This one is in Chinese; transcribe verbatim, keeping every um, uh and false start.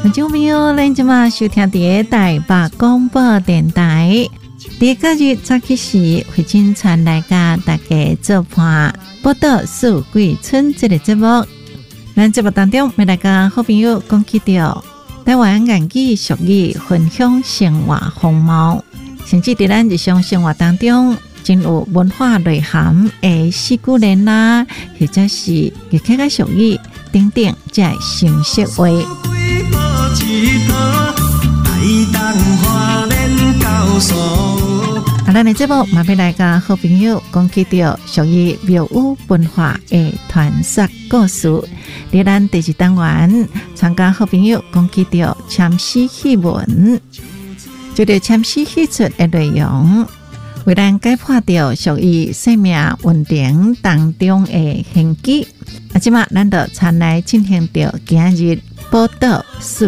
听众朋友，咱今晚收听的台北广播电台，第个日早起时会经传来甲大家做伴报道四季春这个节目。咱节目当中，要来甲好朋友讲起到台湾言语俗语分享生活风貌，甚至在咱日常生活当中，真有文化内涵的四句联啦，或者是日客嘅俗语等等，才会成熟话。啊，咱的节目嘛要来甲好朋友讲起到属于庙宇文化的传说故事。在咱第二单元，参加好朋友讲起到签诗戏文，就着签诗戏出的内容，为咱解破掉属于生命运程当中的陷阱。啊，即马咱就参来进行到今日报道。